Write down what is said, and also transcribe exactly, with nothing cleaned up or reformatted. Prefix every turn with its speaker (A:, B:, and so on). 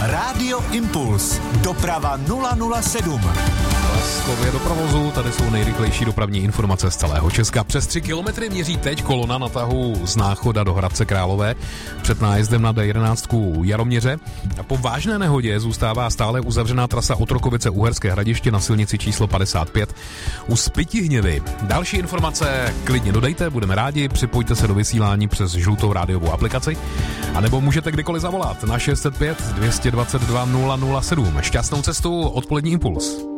A: Rádio Impuls. Doprava nula nula sedm.
B: Skově do provozu, tady jsou nejrychlejší dopravní informace z celého Česka. Přes tři kilometry měří teď kolona na tahu z Náchoda do Hradce Králové před nájezdem na D jedenáct Jaroměře. Po vážné nehodě zůstává stále uzavřená trasa Otrokovice Uherské Hradiště na silnici číslo padesát pět u Spytihněvy. Další informace klidně dodejte, budeme rádi, připojte se do vysílání přes žlutou rádiovou aplikaci, anebo můžete kdykoliv zavolat na šest set pět, dvě stě dvacet dva, nula nula sedm. Šťastnou cestu, odpolední Impuls.